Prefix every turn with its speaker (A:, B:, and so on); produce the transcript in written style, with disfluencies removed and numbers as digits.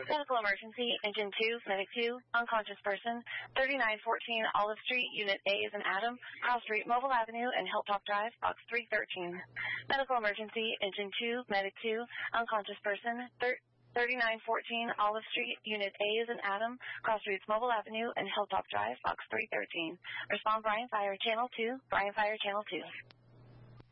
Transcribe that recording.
A: Medical emergency, engine 2, medic 2, unconscious person, 3914 Olive Street, unit A is an Adam, Cross Street, Mobile Avenue, and Hilltop Drive, box 313. Medical emergency, engine 2, medic 2, unconscious person, 3914 Olive Street, unit A is an Adam, Cross Streets, Mobile Avenue, and Hilltop Drive, box 313. Respond Bryan Fire, channel 2, Bryan Fire, channel 2.